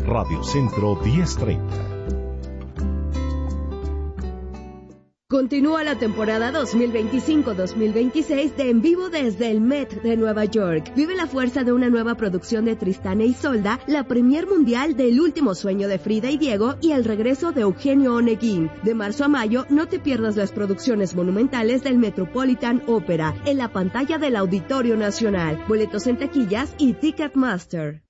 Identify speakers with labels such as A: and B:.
A: Radio Centro 1030.
B: Continúa la temporada 2025-2026 de En Vivo desde el Met de Nueva York. Vive la fuerza de una nueva producción de Tristán e Isolda, la premier mundial del Último Sueño de Frida y Diego y el regreso de Eugenio Oneguín. De marzo a mayo, no te pierdas las producciones monumentales del Metropolitan Opera en la pantalla del Auditorio Nacional. Boletos en taquillas y Ticketmaster.